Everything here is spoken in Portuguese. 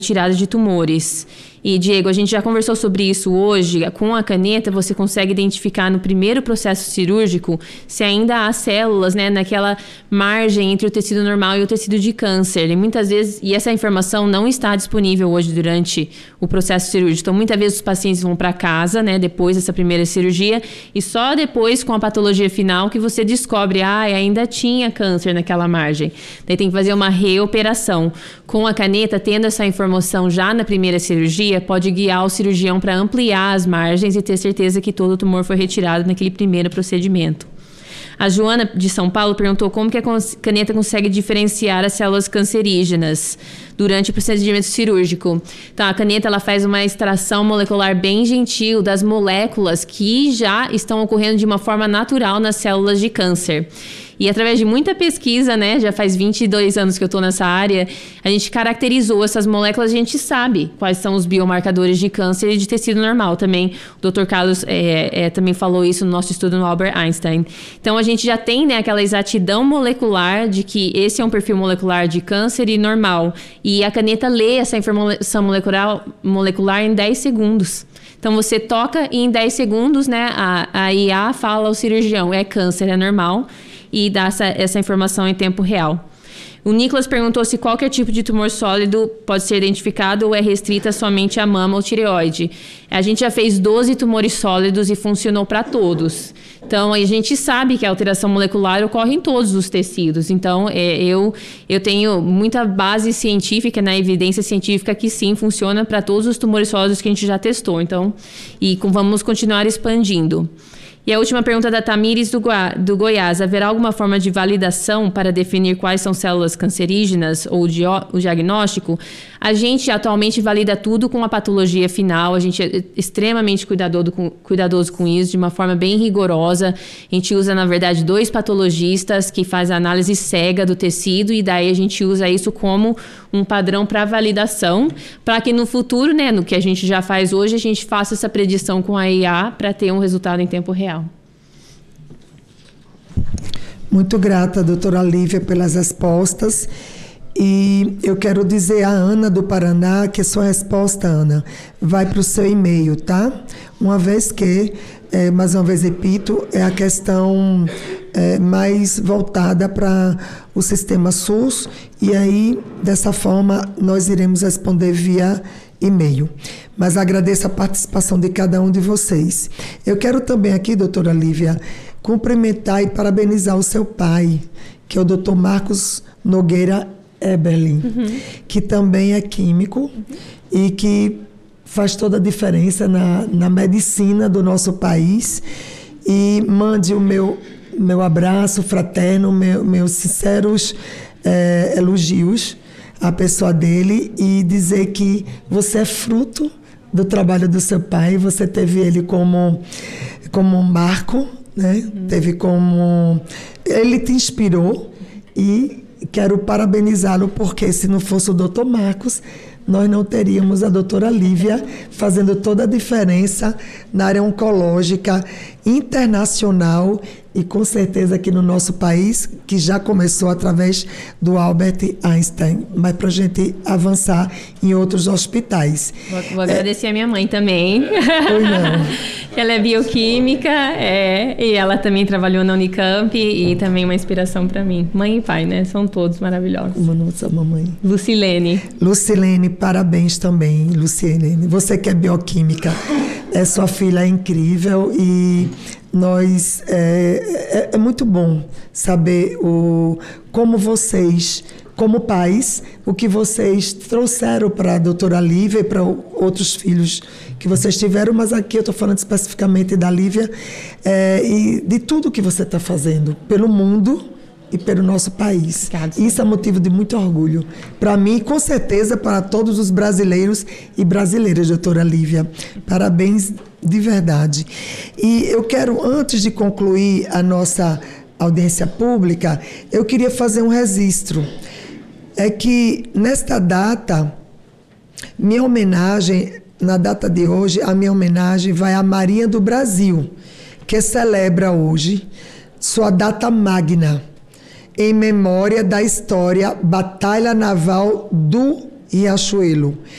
retirada de tumores. E, Diego, a gente já conversou sobre isso hoje. Com a caneta, você consegue identificar no primeiro processo cirúrgico se ainda há células, né, naquela margem entre o tecido normal e o tecido de câncer. E muitas vezes, e essa informação não está disponível hoje durante o processo cirúrgico. Então, muitas vezes os pacientes vão para casa, né, depois dessa primeira cirurgia, e só depois, com a patologia final, que você descobre, ainda tinha câncer naquela margem. Daí tem que fazer uma reoperação. Com a caneta, tendo essa informação já na primeira cirurgia, pode guiar o cirurgião para ampliar as margens e ter certeza que todo o tumor foi retirado naquele primeiro procedimento. A Joana, de São Paulo, perguntou como que a caneta consegue diferenciar as células cancerígenas durante o procedimento cirúrgico. Então, a caneta ela faz uma extração molecular bem gentil das moléculas que já estão ocorrendo de uma forma natural nas células de câncer. E através de muita pesquisa, né, já faz 22 anos que eu estou nessa área, a gente caracterizou essas moléculas, a gente sabe quais são os biomarcadores de câncer e de tecido normal também. O Dr. Carlos também falou isso no nosso estudo no Albert Einstein. Então, a gente já tem, né, aquela exatidão molecular de que esse é um perfil molecular de câncer e normal. E a caneta lê essa informação molecular em 10 segundos. Então, você toca e em 10 segundos, né, a IA fala ao cirurgião, é câncer, é normal, e dá essa informação em tempo real. O Nicolas perguntou se qualquer tipo de tumor sólido pode ser identificado ou é restrita somente à mama ou tireoide. A gente já fez 12 tumores sólidos e funcionou para todos. Então, a gente sabe que a alteração molecular ocorre em todos os tecidos. Então, eu tenho muita base científica, na evidência científica, que sim, funciona para todos os tumores sólidos que a gente já testou. Então, vamos continuar expandindo. E a última pergunta da Tamires do Goiás. Haverá alguma forma de validação para definir quais são células cancerígenas ou o diagnóstico? A gente atualmente valida tudo com a patologia final. A gente é extremamente cuidadoso com isso, de uma forma bem rigorosa. A gente usa, na verdade, 2 patologistas que fazem a análise cega do tecido e daí a gente usa isso como um padrão para validação, para que no futuro, né, no que a gente já faz hoje, a gente faça essa predição com a IA para ter um resultado em tempo real. Muito grata, doutora Lívia, pelas respostas. E eu quero dizer à Ana do Paraná que a sua resposta, Ana, vai para o seu e-mail, tá? Uma vez que, mais uma vez repito, é a questão mais voltada para o sistema SUS, e aí, dessa forma, nós iremos responder via e-mail. Mas agradeço a participação de cada um de vocês. Eu quero também aqui, doutora Lívia, cumprimentar e parabenizar o seu pai, que é o doutor Marcos Nogueira Eberlin, que também é químico e que faz toda a diferença na medicina do nosso país. E mande o meu abraço fraterno, meus sinceros elogios à pessoa dele e dizer que você é fruto do trabalho do seu pai. Você teve ele como um marco, né? Teve como... Ele te inspirou e quero parabenizá-lo, porque se não fosse o Dr. Marcos, nós não teríamos a doutora Lívia fazendo toda a diferença na área oncológica internacional e com certeza aqui no nosso país, que já começou através do Albert Einstein, mas para a gente avançar em outros hospitais. Vou agradecer a minha mãe também. Pois não. Ela é bioquímica, e ela também trabalhou na Unicamp e também uma inspiração para mim. Mãe e pai, né? São todos maravilhosos. Como nossa mamãe. Lucilene, parabéns também, Lucilene. Você que é bioquímica, sua filha é incrível e nós é muito bom saber como vocês, como pais, o que vocês trouxeram para a doutora Lívia e para outros filhos que vocês tiveram, mas aqui eu estou falando especificamente da Lívia e de tudo que você está fazendo pelo mundo e pelo nosso país. Isso é motivo de muito orgulho para mim e com certeza para todos os brasileiros e brasileiras, doutora Lívia. Parabéns de verdade. E eu quero, antes de concluir a nossa audiência pública, eu queria fazer um registro. É que nesta data, minha homenagem, na data de hoje, a minha homenagem vai à Marinha do Brasil, que celebra hoje sua data magna, em memória da história Batalha Naval do Riachuelo.